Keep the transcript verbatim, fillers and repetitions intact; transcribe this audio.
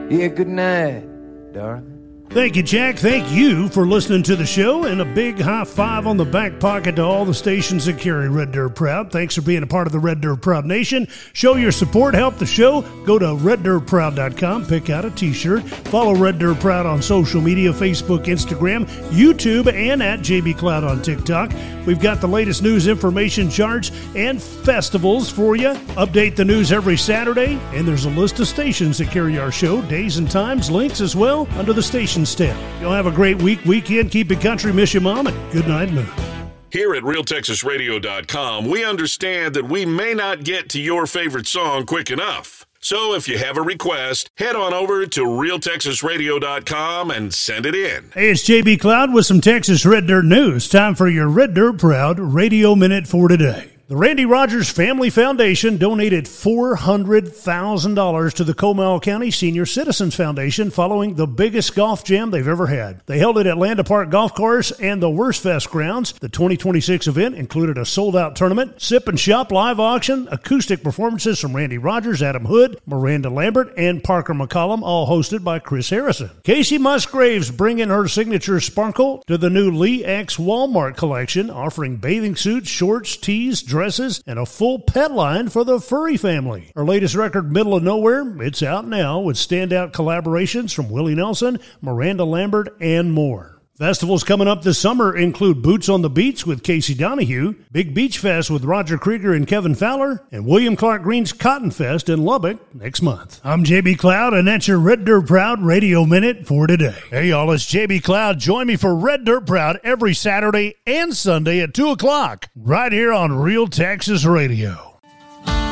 Yeah, good night, darling. Thank you, Jack. Thank you for listening to the show, and a big high five on the back pocket to all the stations that carry Red Dirt Proud. Thanks for being a part of the Red Dirt Proud Nation. Show your support, help the show. Go to red dirt proud dot com, pick out a t-shirt. Follow Red Dirt Proud on social media, Facebook, Instagram, YouTube, and at J B Cloud on TikTok. We've got the latest news, information, charts, and festivals for you. Update the news every Saturday, and there's a list of stations that carry our show, days and times, links as well, under the station tab. You'll have a great week, weekend. Keep it country, miss your mom, and good night, moon. Here at real texas radio dot com, we understand that we may not get to your favorite song quick enough. So if you have a request, head on over to real texas radio dot com and send it in. Hey, it's J B Cloud with some Texas Red Dirt news. Time for your Red Dirt Proud Radio Minute for today. The Randy Rogers Family Foundation donated four hundred thousand dollars to the Comal County Senior Citizens Foundation following the biggest golf jam they've ever had. They held it at Landa Park Golf Course and the Wurstfest grounds. The twenty twenty-six event included a sold-out tournament, sip and shop live auction, acoustic performances from Randy Rogers, Adam Hood, Miranda Lambert, and Parker McCollum, all hosted by Chris Harrison. Casey Musgraves bringing her signature sparkle to the new Lee X Walmart collection, offering bathing suits, shorts, tees, dresses, and a full pet line for the furry family. Her latest record, Middle of Nowhere, it's out now with standout collaborations from Willie Nelson, Miranda Lambert, and more. Festivals coming up this summer include Boots on the Beats with Casey Donahue, Big Beach Fest with Roger Krieger and Kevin Fowler, and William Clark Green's Cotton Fest in Lubbock next month. I'm J B Cloud, and that's your Red Dirt Proud Radio Minute for today. Hey, y'all, it's J B Cloud. Join me for Red Dirt Proud every Saturday and Sunday at two o'clock right here on Real Texas Radio.